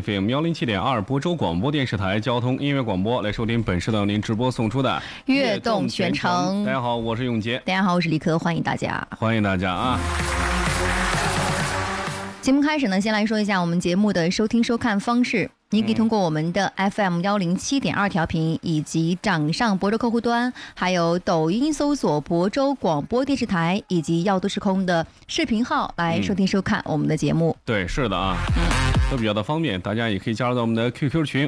FM107.2播州广播电视台交通音乐广播，来收听本时段由您直播送出的悦动全程。 大家好，我是永杰。 大家好，我是李科，欢迎大家。 欢迎大家啊！ 节目开始呢，先来说一下我们节目的收听收看方式。您可以通过我们的 FM107.2 调频，以及掌上博州客户端，还有抖音搜索博州广播电视台，以及耀都时空的视频号来收听收看我们的节目。 对，是的啊，都比较的方便，大家也可以加入到我们的 QQ 群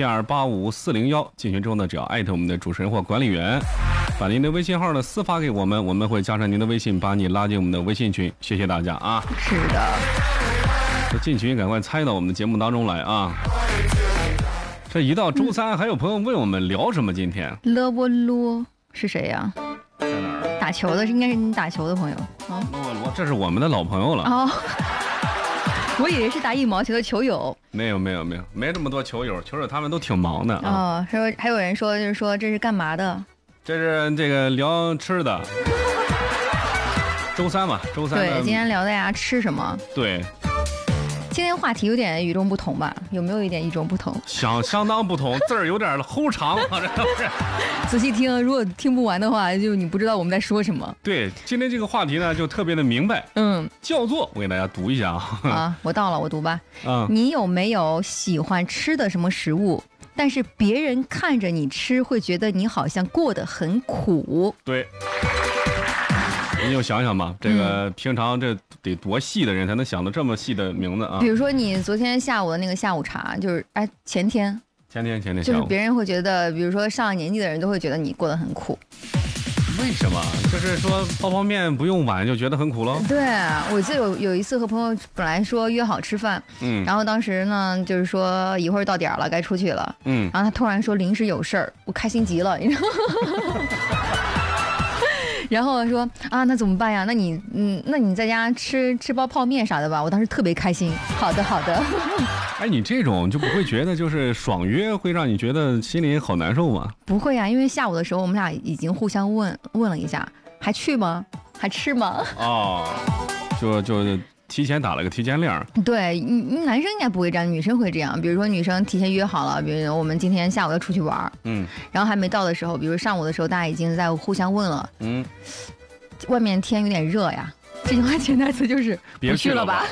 5572854401，进群之后呢，只要艾特我们的主持人或管理员，把您的微信号呢私发给我们，我们会加上您的微信，把你拉进我们的微信群。谢谢大家啊！ 是的， 进群赶快参与到我们的节目当中来啊！这一到周三，还有朋友问我们聊什么？今天勒波罗是谁呀？ 在哪儿？ 打球的，应该是你打球的朋友啊。 罗，这是我们的老朋友了。 哦，我以为是打羽毛球的球友。 没这么多球友他们都挺忙的啊。 哦，说还有人说，就是说这是干嘛的？ 这是这个聊吃的。周三嘛，周三。 对，今天聊大家吃什么？ 对。 今天话题有点与众不同吧？有没有一点与众不同？ 相当不同，字儿有点齁长啊，这不是？ 仔细听，如果听不完的话，就你不知道我们在说什么。 对，今天这个话题呢，就特别的明白。叫做我给大家读一下啊。 啊，我到了，我读吧。你有没有喜欢吃的什么食物？但是别人看着你吃，会觉得你好像过得很苦。 对。你就想想吧，这个平常这得多细的人才能想到这么细的名字啊！ 比如说你昨天下午的那个下午茶，就是前天下午，就是别人会觉得，比如说上了年纪的人都会觉得你过得很苦。 为什么？就是说泡面不用碗就觉得很苦了？ 对，我记得有一次和朋友本来说约好吃饭，然后当时呢就是说一会儿到点了该出去了，然后他突然说临时有事儿，我开心极了，你知道吗？然后说啊，那怎么办呀？那你在家吃包泡面啥的吧。我当时特别开心。好的。 哎，你这种就不会觉得就是爽约会让你觉得心里好难受吗？ 不会啊，因为下午的时候我们俩已经互相问了一下，还去吗？还吃吗？ 哦，就提前打了个提前量。 对，男生应该不会这样，女生会这样。比如说女生提前约好了，比如我们今天下午要出去玩，然后还没到的时候，比如上午的时候，大家已经在互相问了，外面天有点热呀。这句话潜台词就是别去了吧。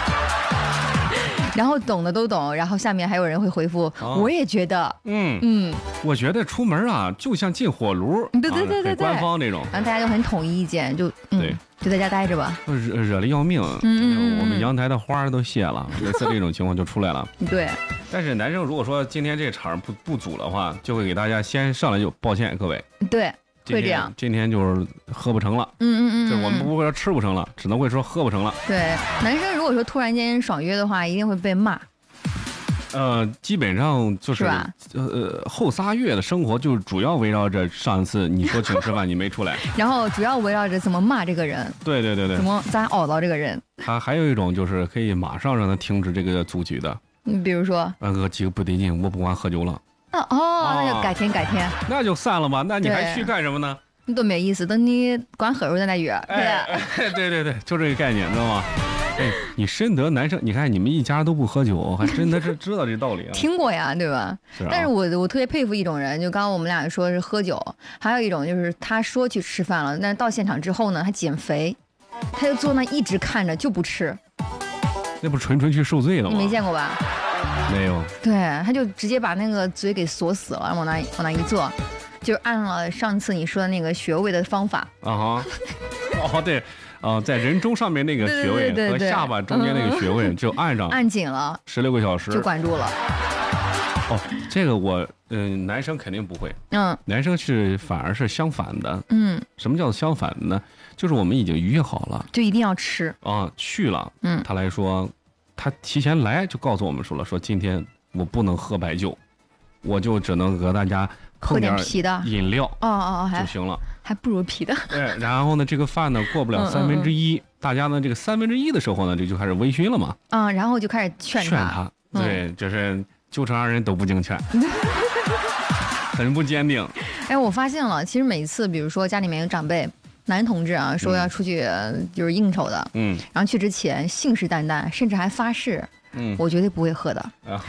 然后懂的都懂，然后下面还有人会回复，我也觉得， 我觉得出门啊就像进火炉， 对， 官方这种， 然后大家就很统一意见，就在家待着吧， 惹得要命。我们阳台的花都谢了，类似这种情况就出来了。 对， 但是男生如果说今天这场不组的话，就会给大家先上来就抱歉各位， 对，会这样， 今天就是喝不成了，就是我们不会说吃不成了，只能会说喝不成了。 对，男生如果说突然间爽约的话，一定会被骂。 基本上就是后仨月的生活就主要围绕着上一次你说请吃饭你没出来， 然后主要围绕着怎么骂这个人。对，怎么咱熬到这个人。 他还有一种就是可以马上让他停止这个组局的。 比如说几个不得劲，我不管喝酒了。 那就改天， 那就散了吧。那你还去干什么呢？ 多没意思，等你管喝时候再来约。 对，就这个概念，知道吗？你深得男生，你看你们一家都不喝酒，还真的是知道这道理啊。 听过呀，对吧？ 是啊。 但是我特别佩服一种人，就刚刚我们俩说是喝酒，还有一种就是他说去吃饭了，但是到现场之后呢，他减肥，他就坐那一直看着就不吃。 那不纯去受罪了吗？ 你没见过吧？ 没有。 对，他就直接把那个嘴给锁死了，往那一坐，就按了上次你说的那个穴位的方法。 对。在人中上面那个穴位和下巴中间那个穴位就按上， 按紧了 16个小时就管住了。 这个我男生肯定不会，男生反而是相反的。什么叫做相反的呢？就是我们已经约好了， 就一定要吃去了。他来说，他提前来就告诉我们说今天我不能喝白酒，我就只能和大家喝点啤的饮料就行了。 还不如啤的。 对，然后呢，这个饭呢过不了1/3，大家呢这个1/3的时候呢，这就开始微醺了嘛。 然后就开始劝他。 对，就是9成2人都不经劝，很不坚定。 我发现了，其实每一次，比如说家里面有长辈，男同志啊，说要出去就是应酬的，然后去之前信誓旦旦，甚至还发誓，我绝对不会喝的。